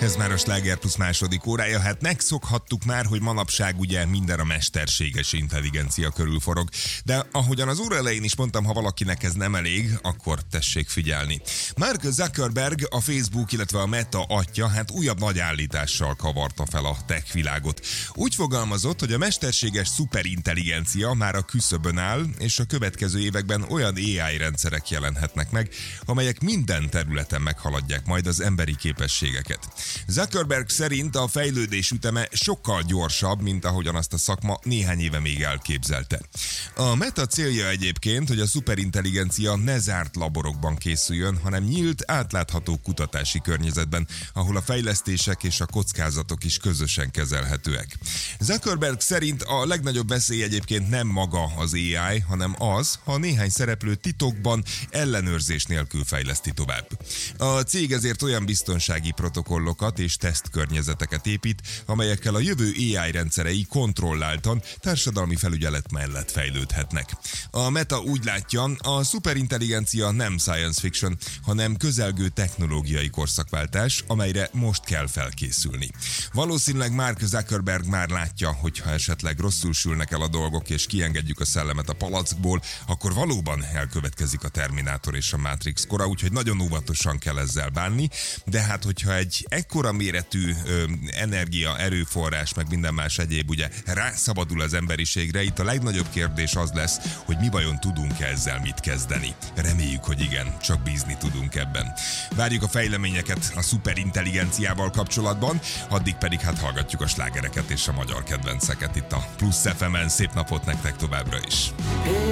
Ez már a Sláger Plusz második órája. Hát megszokhattuk már, hogy manapság ugye minden a mesterséges intelligencia körül forog. De ahogyan az óra elején is mondtam, ha valakinek ez nem elég, akkor tessék figyelni. Mark Zuckerberg, a Facebook, illetve a Meta atya, hát újabb nagy állítással kavarta fel a tech világot. Úgy fogalmazott, hogy a mesterséges szuperintelligencia már a küszöbön áll, és a következő években olyan AI rendszerek jelenhetnek meg, amelyek minden területen meghaladják majd az emberi képességeket. Zuckerberg szerint a fejlődés üteme sokkal gyorsabb, mint ahogyan azt a szakma néhány éve még elképzelte. A Meta célja egyébként, hogy a szuperintelligencia ne zárt laborokban készüljön, hanem nyílt, átlátható kutatási környezetben, ahol a fejlesztések és a kockázatok is közösen kezelhetőek. Zuckerberg szerint a legnagyobb veszély egyébként nem maga az AI, hanem az, ha néhány szereplő titokban, ellenőrzés nélkül fejleszti tovább. A cég ezért olyan biztonsági protokollokat és tesztkörnyezeteket épít, amelyekkel a jövő AI rendszerei kontrolláltan, társadalmi felügyelet mellett fejlődhetnek. A Meta úgy látja, a szuperintelligencia nem science fiction, hanem közelgő technológiai korszakváltás, amelyre most kell felkészülni. Valószínűleg Mark Zuckerberg már látja, hogy ha esetleg rosszul sülnek el a dolgok és kiengedjük a szellemet a palackból, akkor valóban elkövetkezik a Terminátor és a Matrix kora, úgyhogy nagyon óvatosan kell ezzel bánni, de hát hogyha egy ekkora méretű energia, erőforrás, meg minden más egyéb ugye rászabadul az emberiségre, itt a legnagyobb kérdés az lesz, hogy mi vajon tudunk ezzel mit kezdeni. Reméljük, hogy igen, csak bízni tudunk ebben. Várjuk a fejleményeket a szuperintelligenciával kapcsolatban, addig pedig hát hallgatjuk a slágereket és a magyar kedvenceket itt a Plusz FM-en. Szép napot nektek továbbra is!